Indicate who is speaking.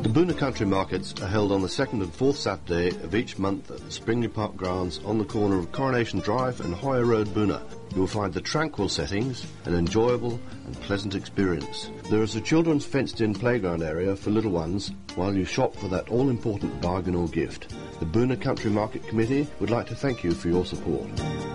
Speaker 1: Boonah Country Markets are held on the second and fourth Saturday of each month at the Springley Park grounds on the corner of Coronation Drive and Hoyer Road, Boonah. You will find the tranquil settings, an enjoyable and pleasant experience. There is a children's fenced-in playground area for little ones while you shop for that all-important bargain or gift. The Boonah Country Market Committee would like to thank you for your support.